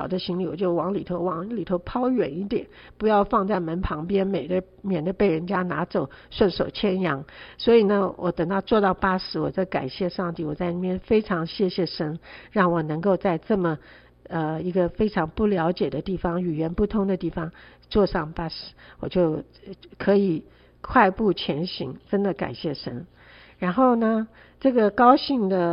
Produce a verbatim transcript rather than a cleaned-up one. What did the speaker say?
小的行李我就往里头往里头抛远一点，不要放在门旁边，免得免得被人家拿走，顺手牵羊。所以呢，我等到坐到巴士，我在感谢上帝，我在那边非常谢谢神，让我能够在这么呃一个非常不了解的地方，语言不通的地方坐上巴士，我就可以快步前行，真的感谢神。然后呢，这个高兴的